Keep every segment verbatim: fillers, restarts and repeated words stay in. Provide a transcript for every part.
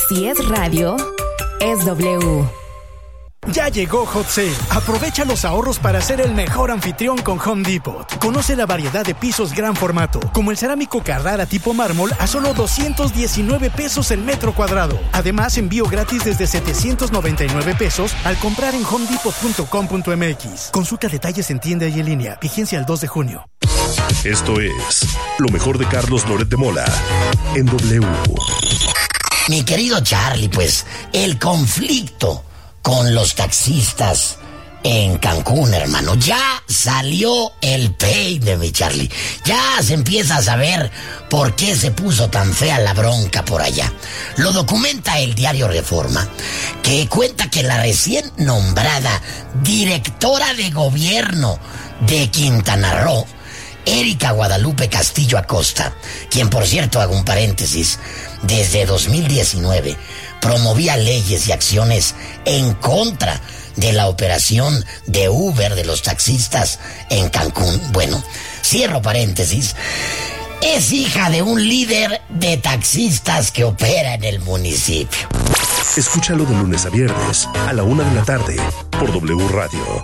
Si es radio, es W. Ya llegó Hot Sale. Aprovecha los ahorros para ser el mejor anfitrión con Home Depot. Conoce la variedad de pisos gran formato, como el cerámico Carrara tipo mármol a solo doscientos diecinueve pesos el metro cuadrado. Además, envío gratis desde setecientos noventa y nueve pesos al comprar en home depot punto com punto m x. Consulta detalles en tienda y en línea. Vigencia el dos de junio. Esto es lo mejor de Carlos Loret de Mola en W. Mi querido Charlie, pues el conflicto con los taxistas en Cancún, hermano, ya salió el peine, mi Charlie. Ya se empieza a saber por qué se puso tan fea la bronca por allá. Lo documenta el diario Reforma, que cuenta que la recién nombrada directora de gobierno de Quintana Roo, Erika Guadalupe Castillo Acosta, quien, por cierto, hago un paréntesis, desde dos mil diecinueve promovía leyes y acciones en contra de la operación de Uber de los taxistas en Cancún. Bueno, cierro paréntesis. Es hija de un líder de taxistas que opera en el municipio. Escúchalo de lunes a viernes a la una de la tarde por W Radio.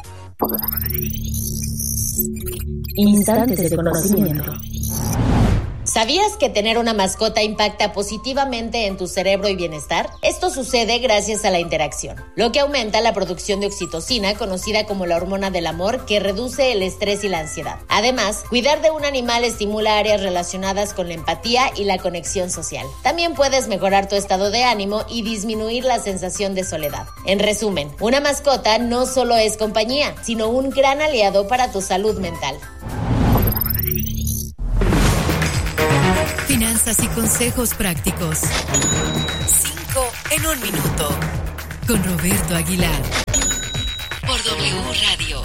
Instantes de conocimiento. ¿Sabías que tener una mascota impacta positivamente en tu cerebro y bienestar? Esto sucede gracias a la interacción, lo que aumenta la producción de oxitocina, conocida como la hormona del amor, que reduce el estrés y la ansiedad. Además, cuidar de un animal estimula áreas relacionadas con la empatía y la conexión social. También puedes mejorar tu estado de ánimo y disminuir la sensación de soledad. En resumen, una mascota no solo es compañía, sino un gran aliado para tu salud mental. Finanzas y consejos prácticos. Cinco en un minuto. Con Roberto Aguilar. Por W Radio.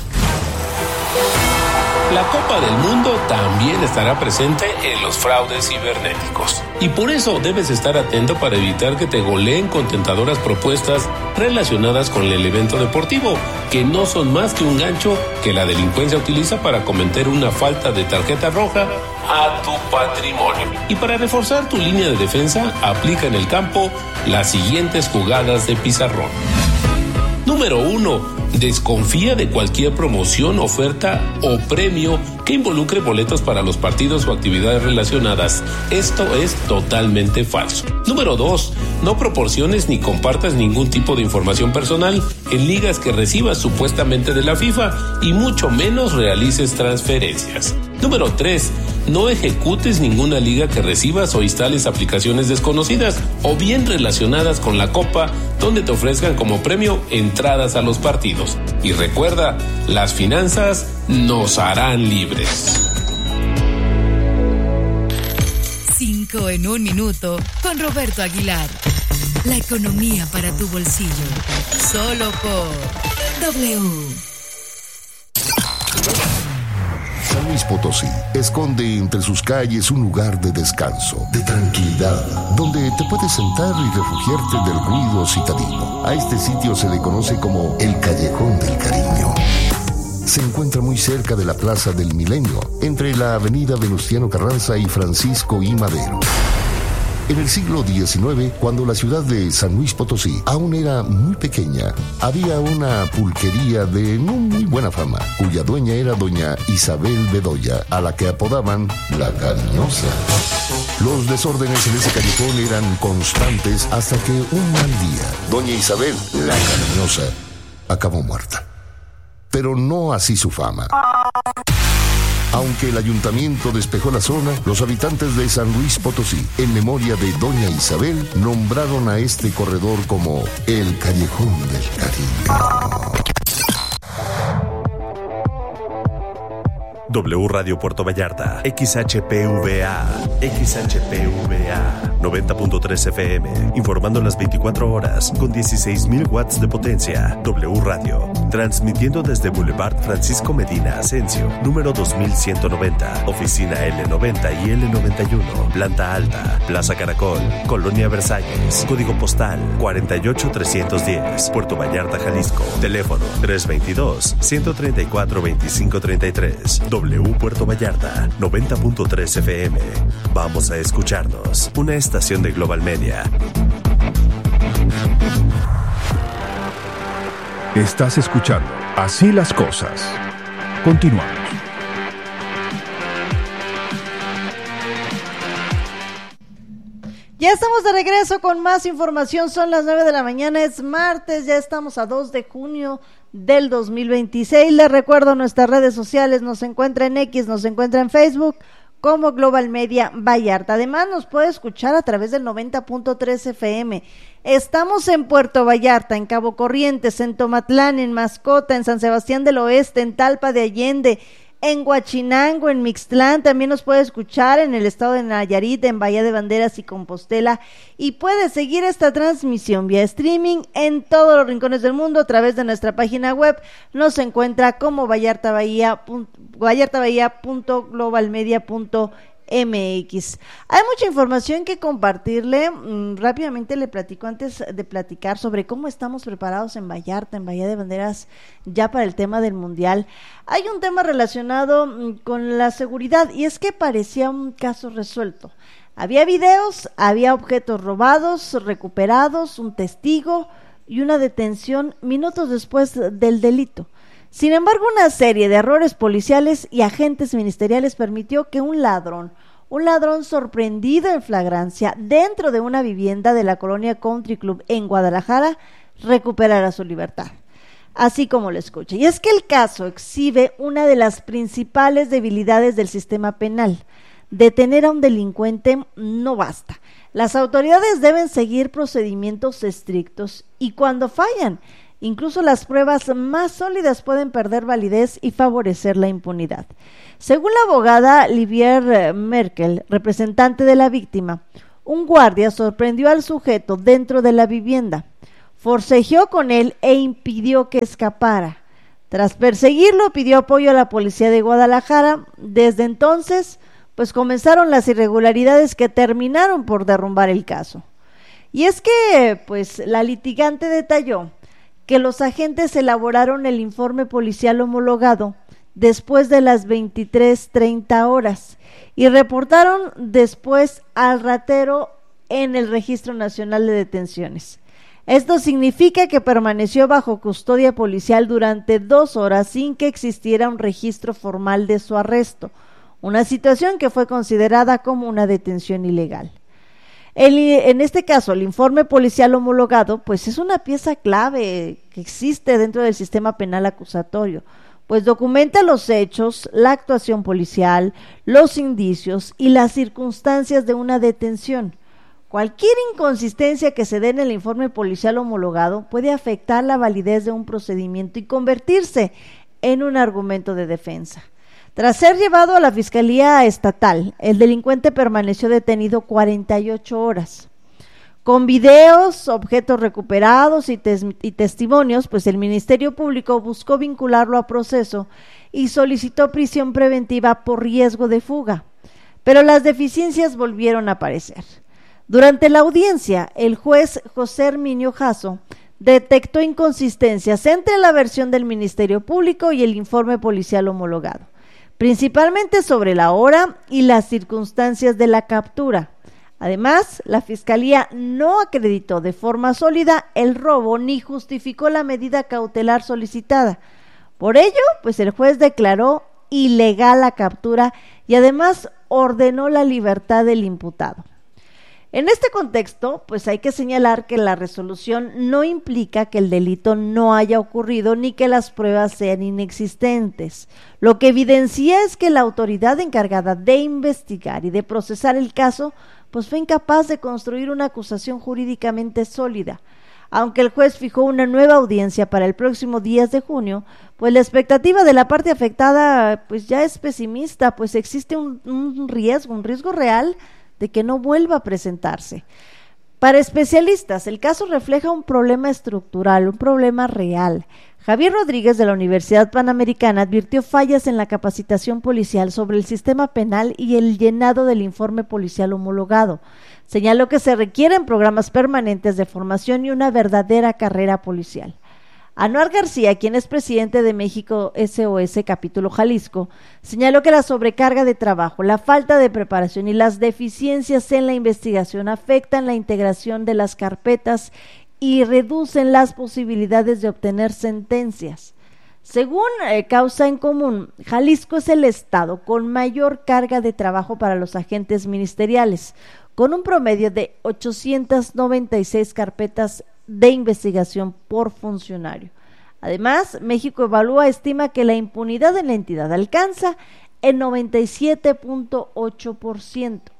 La Copa del Mundo también estará presente en los fraudes cibernéticos. Y por eso debes estar atento para evitar que te goleen con tentadoras propuestas relacionadas con el evento deportivo, que no son más que un gancho que la delincuencia utiliza para cometer una falta de tarjeta roja a tu patrimonio. Y para reforzar tu línea de defensa, aplica en el campo las siguientes jugadas de pizarrón. Número uno. Desconfía de cualquier promoción, oferta o premio que involucre boletos para los partidos o actividades relacionadas. Esto es totalmente falso. Número dos. No proporciones ni compartas ningún tipo de información personal en ligas que recibas supuestamente de la FIFA y mucho menos realices transferencias. Número tres. No ejecutes ninguna liga que recibas o instales aplicaciones desconocidas o bien relacionadas con la Copa donde te ofrezcan como premio entradas a los partidos. Y recuerda, las finanzas nos harán libres. Cinco en un minuto con Roberto Aguilar. La economía para tu bolsillo. Solo por W. San Luis Potosí esconde entre sus calles un lugar de descanso, de tranquilidad, donde te puedes sentar y refugiarte del ruido citadino. A este sitio se le conoce como el Callejón del Cariño. Se encuentra muy cerca de la Plaza del Milenio, entre la avenida Venustiano Carranza y Francisco I. Madero. En el siglo diecinueve, cuando la ciudad de San Luis Potosí aún era muy pequeña, había una pulquería de no muy buena fama, cuya dueña era doña Isabel Bedoya, a la que apodaban La Cariñosa. Los desórdenes en ese callejón eran constantes hasta que un mal día, doña Isabel, La Cariñosa, acabó muerta. Pero no así su fama. Aunque el ayuntamiento despejó la zona, los habitantes de San Luis Potosí, en memoria de doña Isabel, nombraron a este corredor como el Callejón del Cariño. W Radio Puerto Vallarta, X H P V A, X H P V A, noventa punto tres F M, informando las veinticuatro horas con dieciséis mil watts de potencia. W Radio, transmitiendo desde Boulevard Francisco Medina Asensio, número dos mil ciento noventa, oficina L noventa y L noventa y uno, planta alta, Plaza Caracol, Colonia Versalles, código postal cuarenta y ocho trescientos diez, Puerto Vallarta, Jalisco, teléfono tres veintidós, ciento treinta y cuatro, veinticinco treinta y tres. W Puerto Vallarta, noventa punto tres F M. Vamos a escucharnos. Una estación de Global Media. Estás escuchando Así las Cosas. Continuamos. Ya estamos de regreso con más información, son las nueve de la mañana, es martes, ya estamos a dos de junio del dos mil veintiséis. Les recuerdo nuestras redes sociales, nos encuentra en X, nos encuentra en Facebook como Global Media Vallarta. Además nos puede escuchar a través del noventa punto tres F M. Estamos en Puerto Vallarta, en Cabo Corrientes, en Tomatlán, en Mascota, en San Sebastián del Oeste, en Talpa de Allende, en Huachinango, en Mixtlán. También nos puede escuchar en el estado de Nayarit, en Bahía de Banderas y Compostela, y puede seguir esta transmisión vía streaming en todos los rincones del mundo a través de nuestra página web. Nos encuentra como vallarta bahía punto global media punto M X. Hay mucha información que compartirle. Mm, rápidamente le platico antes de platicar sobre cómo estamos preparados en Vallarta, en Bahía de Banderas, ya para el tema del Mundial. Hay un tema relacionado mm, con la seguridad, y es que parecía un caso resuelto. Había videos, había objetos robados, recuperados, un testigo y una detención minutos después del delito. Sin embargo, una serie de errores policiales y agentes ministeriales permitió que un ladrón, un ladrón sorprendido en flagrancia dentro de una vivienda de la colonia Country Club en Guadalajara, recuperara su libertad. Así como lo escucha. Y es que el caso exhibe una de las principales debilidades del sistema penal. Detener a un delincuente no basta. Las autoridades deben seguir procedimientos estrictos y cuando fallan, incluso las pruebas más sólidas pueden perder validez y favorecer la impunidad. Según la abogada Livier Merkel, representante de la víctima, un guardia sorprendió al sujeto dentro de la vivienda, forcejeó con él e impidió que escapara. Tras perseguirlo, pidió apoyo a la policía de Guadalajara. Desde entonces, pues comenzaron las irregularidades que terminaron por derrumbar el caso. Y es que, pues, la litigante detalló que los agentes elaboraron el informe policial homologado después de las veintitrés treinta horas y reportaron después al ratero en el Registro Nacional de Detenciones. Esto significa que permaneció bajo custodia policial durante dos horas sin que existiera un registro formal de su arresto, una situación que fue considerada como una detención ilegal. El, en este caso, el informe policial homologado, pues es una pieza clave que existe dentro del sistema penal acusatorio, pues documenta los hechos, la actuación policial, los indicios y las circunstancias de una detención. Cualquier inconsistencia que se dé en el informe policial homologado puede afectar la validez de un procedimiento y convertirse en un argumento de defensa. Tras ser llevado a la Fiscalía Estatal, el delincuente permaneció detenido cuarenta y ocho horas. Con videos, objetos recuperados y, tes- y testimonios, pues el Ministerio Público buscó vincularlo a proceso y solicitó prisión preventiva por riesgo de fuga, pero las deficiencias volvieron a aparecer. Durante la audiencia, el juez José Herminio Jasso detectó inconsistencias entre la versión del Ministerio Público y el informe policial homologado, principalmente sobre la hora y las circunstancias de la captura. Además, la Fiscalía no acreditó de forma sólida el robo ni justificó la medida cautelar solicitada. Por ello, pues el juez declaró ilegal la captura y además ordenó la libertad del imputado. En este contexto, pues hay que señalar que la resolución no implica que el delito no haya ocurrido ni que las pruebas sean inexistentes. Lo que evidencia es que la autoridad encargada de investigar y de procesar el caso, pues fue incapaz de construir una acusación jurídicamente sólida. Aunque el juez fijó una nueva audiencia para el próximo diez de junio, pues la expectativa de la parte afectada pues ya es pesimista, pues existe un, un riesgo, un riesgo real de que no vuelva a presentarse. Para especialistas, el caso refleja un problema estructural, un problema real. Javier Rodríguez de la Universidad Panamericana advirtió fallas en la capacitación policial sobre el sistema penal y el llenado del informe policial homologado. Señaló que se requieren programas permanentes de formación y una verdadera carrera policial. Anuar García, quien es presidente de México S O S Capítulo Jalisco, señaló que la sobrecarga de trabajo, la falta de preparación y las deficiencias en la investigación afectan la integración de las carpetas y reducen las posibilidades de obtener sentencias. Según eh, Causa en Común, Jalisco es el estado con mayor carga de trabajo para los agentes ministeriales, con un promedio de ochocientas noventa y seis carpetas de investigación por funcionario. Además, México Evalúa estima que la impunidad en la entidad alcanza el noventa y siete punto ocho por ciento.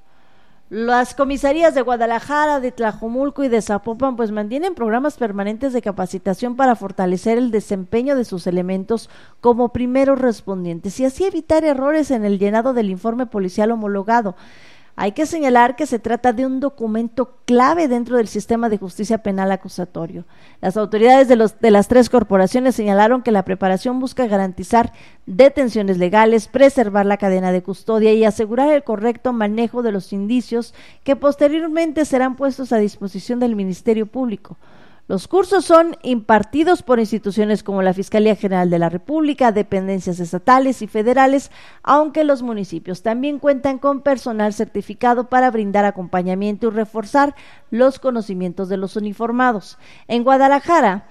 Las comisarías de Guadalajara, de Tlajomulco y de Zapopan pues mantienen programas permanentes de capacitación para fortalecer el desempeño de sus elementos como primeros respondientes y así evitar errores en el llenado del informe policial homologado. Hay que señalar que se trata de un documento clave dentro del sistema de justicia penal acusatorio. Las autoridades de, los, de las tres corporaciones señalaron que la preparación busca garantizar detenciones legales, preservar la cadena de custodia y asegurar el correcto manejo de los indicios que posteriormente serán puestos a disposición del Ministerio Público. Los cursos son impartidos por instituciones como la Fiscalía General de la República, dependencias estatales y federales, aunque los municipios también cuentan con personal certificado para brindar acompañamiento y reforzar los conocimientos de los uniformados. En Guadalajara,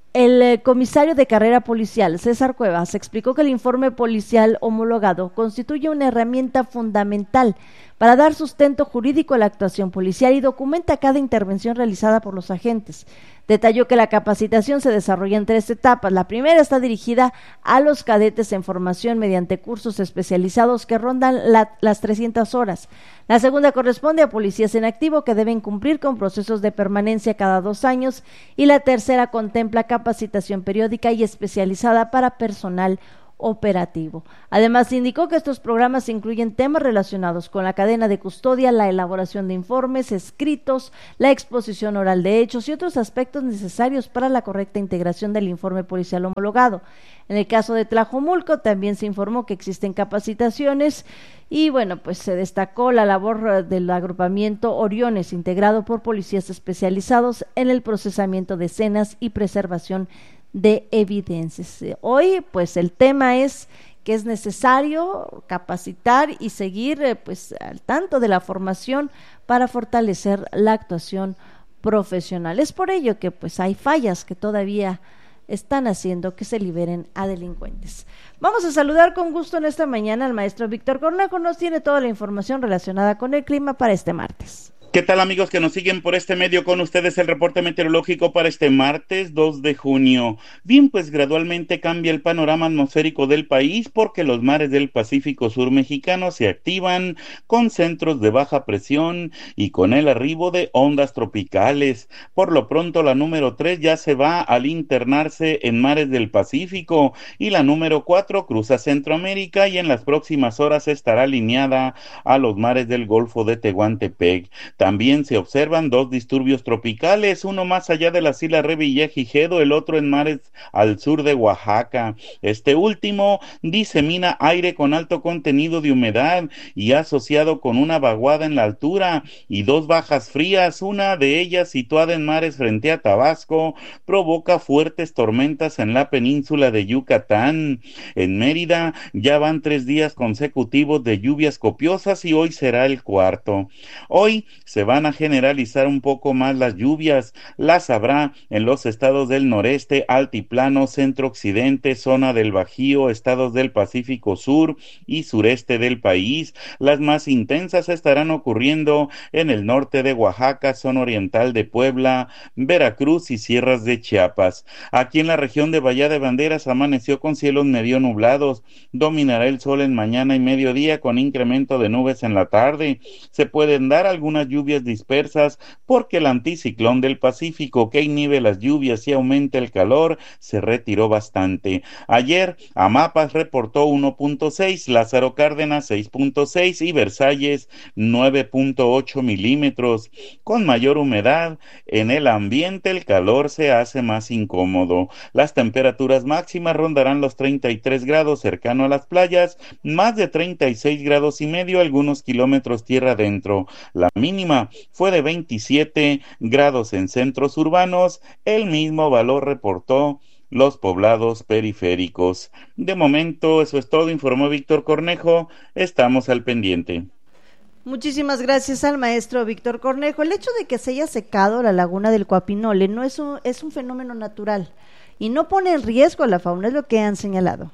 el comisario de carrera policial, César Cuevas, explicó que el informe policial homologado constituye una herramienta fundamental para dar sustento jurídico a la actuación policial y documenta cada intervención realizada por los agentes. Detalló que la capacitación se desarrolla en tres etapas. La primera está dirigida a los cadetes en formación mediante cursos especializados que rondan la, las trescientas horas. La segunda corresponde a policías en activo que deben cumplir con procesos de permanencia cada dos años y la tercera contempla capacitación periódica y especializada para personal operativo. Además, indicó que estos programas incluyen temas relacionados con la cadena de custodia, la elaboración de informes escritos, la exposición oral de hechos y otros aspectos necesarios para la correcta integración del informe policial homologado. En el caso de Tlajomulco también se informó que existen capacitaciones y bueno, pues se destacó la labor del agrupamiento Oriones, integrado por policías especializados en el procesamiento de escenas y preservación de evidencias. Hoy, pues el tema es que es necesario capacitar y seguir eh, pues al tanto de la formación para fortalecer la actuación profesional. Es por ello que pues hay fallas que todavía están haciendo que se liberen a delincuentes. Vamos a saludar con gusto en esta mañana al maestro Víctor Cornejo. Nos tiene toda la información relacionada con el clima para este martes. ¿Qué tal, amigos que nos siguen por este medio? Con ustedes el reporte meteorológico para este martes dos de junio. Bien, pues gradualmente cambia el panorama atmosférico del país porque los mares del Pacífico Sur mexicano se activan con centros de baja presión y con el arribo de ondas tropicales. Por lo pronto la número tres ya se va al internarse en mares del Pacífico y la número cuatro cruza Centroamérica y en las próximas horas estará alineada a los mares del Golfo de Tehuantepec. También se observan dos disturbios tropicales, uno más allá de las islas Revillagigedo, el otro en mares al sur de Oaxaca. Este último disemina aire con alto contenido de humedad y asociado con una vaguada en la altura y dos bajas frías, una de ellas situada en mares frente a Tabasco, provoca fuertes tormentas en la península de Yucatán. En Mérida ya van tres días consecutivos de lluvias copiosas y hoy será el cuarto. Hoy se van a generalizar un poco más las lluvias, las habrá en los estados del noreste, altiplano, centro-occidente, zona del Bajío, estados del Pacífico Sur y sureste del país. Las más intensas estarán ocurriendo en el norte de Oaxaca, zona oriental de Puebla, Veracruz y sierras de Chiapas. Aquí en la región de Bahía de Banderas amaneció con cielos medio nublados, dominará el sol en mañana y mediodía con incremento de nubes en la tarde. Se pueden dar algunas lluvias dispersas porque el anticiclón del Pacífico que inhibe las lluvias y aumenta el calor se retiró bastante. Ayer Amapas reportó uno punto seis, Lázaro Cárdenas seis punto seis y Versalles nueve punto ocho milímetros. Con mayor humedad en el ambiente el calor se hace más incómodo. Las temperaturas máximas rondarán los treinta y tres grados cercano a las playas, más de treinta y seis grados y medio algunos kilómetros tierra adentro. La mínima fue de veintisiete grados en centros urbanos, el mismo valor reportó los poblados periféricos. De momento eso es todo, informó Víctor Cornejo, estamos al pendiente. Muchísimas gracias al maestro Víctor Cornejo. El hecho de que se haya secado la laguna del Coapinole no es un, es un fenómeno natural y no pone en riesgo a la fauna, es lo que han señalado.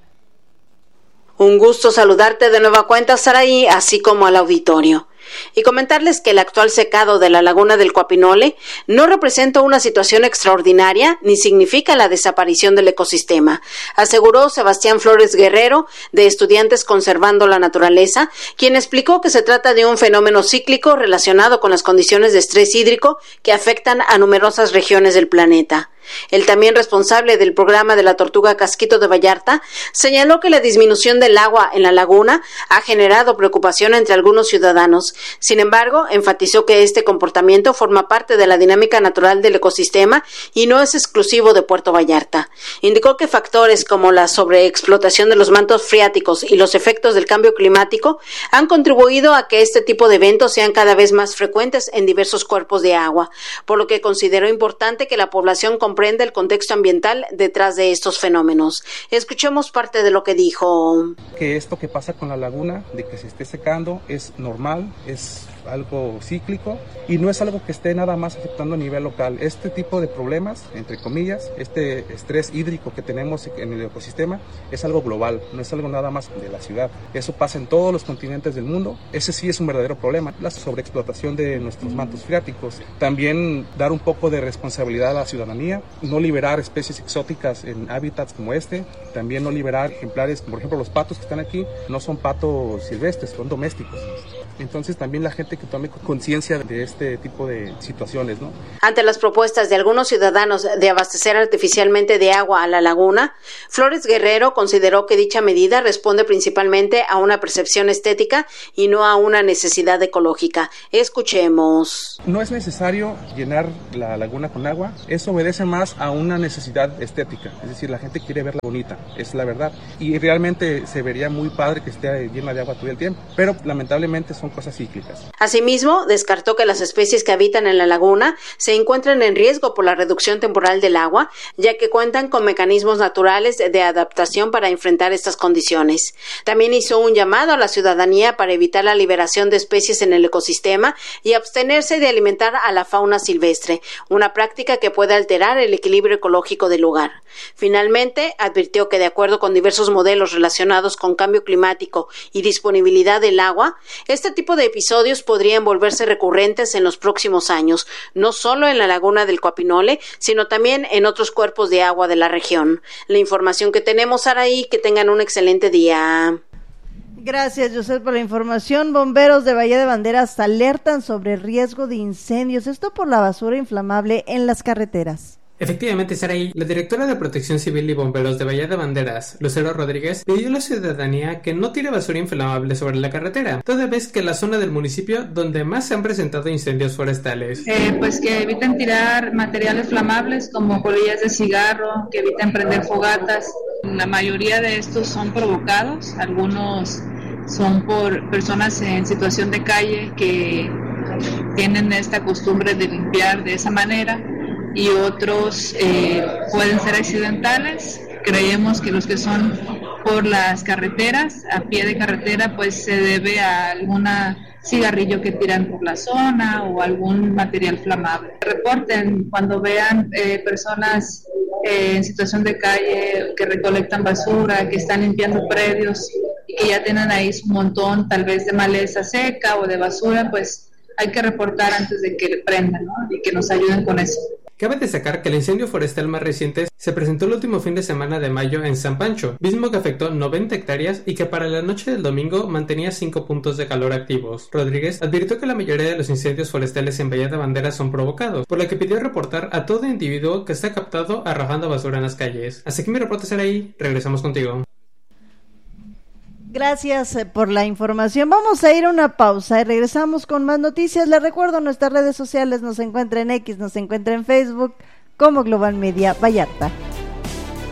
Un gusto saludarte de nueva cuenta, Saraí, así como al auditorio. Y comentarles que el actual secado de la laguna del Coapinole no representa una situación extraordinaria ni significa la desaparición del ecosistema, aseguró Sebastián Flores Guerrero, de Estudiantes Conservando la Naturaleza, quien explicó que se trata de un fenómeno cíclico relacionado con las condiciones de estrés hídrico que afectan a numerosas regiones del planeta. El también responsable del programa de la Tortuga Casquito de Vallarta señaló que la disminución del agua en la laguna ha generado preocupación entre algunos ciudadanos. Sin embargo, enfatizó que este comportamiento forma parte de la dinámica natural del ecosistema y no es exclusivo de Puerto Vallarta. Indicó que factores como la sobreexplotación de los mantos freáticos y los efectos del cambio climático han contribuido a que este tipo de eventos sean cada vez más frecuentes en diversos cuerpos de agua, por lo que consideró importante que la población comprenda el contexto ambiental detrás de estos fenómenos. Escuchemos parte de lo que dijo. Que esto que pasa con la laguna, de que se esté secando, es normal, es algo cíclico y no es algo que esté nada más afectando a nivel local. Este tipo de problemas, entre comillas, este estrés hídrico que tenemos en el ecosistema es algo global, no es algo nada más de la ciudad. Eso pasa en todos los continentes del mundo. Ese sí es un verdadero problema, la sobreexplotación de nuestros mantos freáticos. También dar un poco de responsabilidad a la ciudadanía, no liberar especies exóticas en hábitats como este, también no liberar ejemplares, por ejemplo los patos que están aquí, no son patos silvestres, son domésticos. Entonces también la gente que tome conciencia de este tipo de situaciones, ¿no? Ante las propuestas de algunos ciudadanos de abastecer artificialmente de agua a la laguna, Flores Guerrero consideró que dicha medida responde principalmente a una percepción estética y no a una necesidad ecológica. Escuchemos. No es necesario llenar la laguna con agua, eso obedece más a una necesidad estética, es decir, la gente quiere verla bonita, es la verdad, y realmente se vería muy padre que esté llena de agua todo el tiempo, pero lamentablemente son cosas cíclicas. Asimismo, descartó que las especies que habitan en la laguna se encuentran en riesgo por la reducción temporal del agua, ya que cuentan con mecanismos naturales de adaptación para enfrentar estas condiciones. También hizo un llamado a la ciudadanía para evitar la liberación de especies en el ecosistema y abstenerse de alimentar a la fauna silvestre, una práctica que puede alterar el equilibrio ecológico del lugar. Finalmente, advirtió que de acuerdo con diversos modelos relacionados con cambio climático y disponibilidad del agua, este tipo de episodios podrían volverse recurrentes en los próximos años, no solo en la laguna del Coapinole, sino también en otros cuerpos de agua de la región. La información que tenemos, Araí, que tengan un excelente día. Gracias, José, por la información. Bomberos de Bahía de Banderas alertan sobre riesgo de incendios, esto por la basura inflamable en las carreteras. Efectivamente, Saraí, la directora de Protección Civil y Bomberos de Bahía de Banderas, Lucero Rodríguez, pidió a la ciudadanía que no tire basura inflamable sobre la carretera, toda vez que la zona del municipio donde más se han presentado incendios forestales. Eh, pues que eviten tirar materiales flamables como colillas de cigarro, que eviten prender fogatas. La mayoría de estos son provocados, algunos son por personas en situación de calle que tienen esta costumbre de limpiar de esa manera, y otros eh, pueden ser accidentales. Creemos que los que son por las carreteras, a pie de carretera, pues se debe a alguna cigarrillo que tiran por la zona o algún material flamable. Reporten cuando vean eh, personas eh, en situación de calle que recolectan basura, que están limpiando predios y que ya tienen ahí su montón tal vez de maleza seca o de basura, pues hay que reportar antes de que le prendan, ¿no? Y que nos ayuden con eso. Cabe destacar que el incendio forestal más reciente se presentó el último fin de semana de mayo en San Pancho, mismo que afectó noventa hectáreas y que para la noche del domingo mantenía cinco puntos de calor activos. Rodríguez advirtió que la mayoría de los incendios forestales en Bahía de Banderas son provocados, por lo que pidió reportar a todo individuo que está captado arrojando basura en las calles. Así que mi reporte será ahí. Regresamos contigo. Gracias por la información. Vamos a ir a una pausa y regresamos con más noticias. Les recuerdo, nuestras redes sociales nos encuentra en X, nos encuentra en Facebook como Global Media Vallarta.